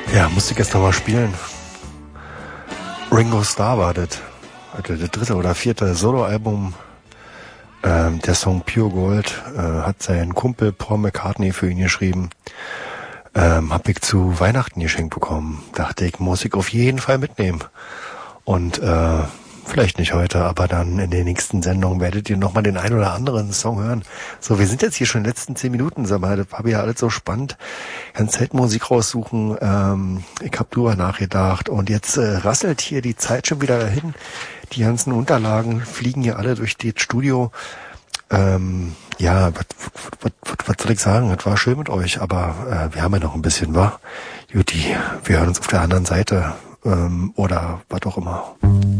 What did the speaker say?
Ja, musste ich jetzt nochmal spielen. Ringo Starr war das. Das dritte oder vierte Soloalbum. Der Song Pure Gold hat sein Kumpel Paul McCartney für ihn geschrieben. Hab ich zu Weihnachten geschenkt bekommen. Dachte ich, muss ich auf jeden Fall mitnehmen. Und vielleicht nicht heute, aber dann in den nächsten Sendungen werdet ihr nochmal den ein oder anderen Song hören. So, wir sind jetzt hier schon in den letzten 10 Minuten, sag mal, das war ja alles so spannend. Ganz Zeit Musik raussuchen, ich habe drüber nachgedacht und jetzt rasselt hier die Zeit schon wieder dahin. Die ganzen Unterlagen fliegen hier alle durch das Studio. Ja, was soll ich sagen? Es war schön mit euch, aber wir haben ja noch ein bisschen, wa? Juti, wir hören uns auf der anderen Seite oder was auch immer.